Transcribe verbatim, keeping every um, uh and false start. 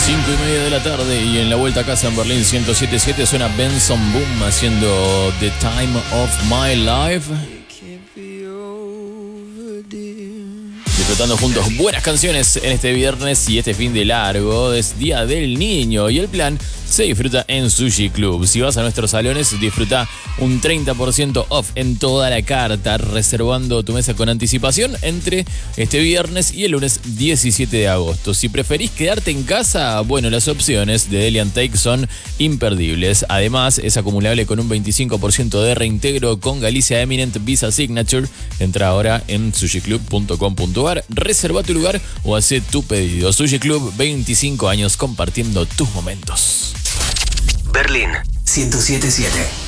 cinco y media de la tarde y en la vuelta a casa en Berlín ciento siete punto siete suena Benson Boom haciendo The Time of My Life. Disfrutando juntos buenas canciones en este viernes y este fin de largo. Es Día del Niño y el plan se disfruta en Sushi Club. Si vas a nuestros salones, disfruta un treinta por ciento off en toda la carta, reservando tu mesa con anticipación entre este viernes y el lunes diecisiete de agosto. Si preferís quedarte en casa, bueno, las opciones de Deli and Take son imperdibles. Además, es acumulable con un veinticinco por ciento de reintegro con Galicia Eminent Visa Signature. Entra ahora en sushi club punto com punto a r, reserva tu lugar o hace tu pedido. Sushi Club, veinticinco años compartiendo tus momentos. Berlín ciento siete punto siete.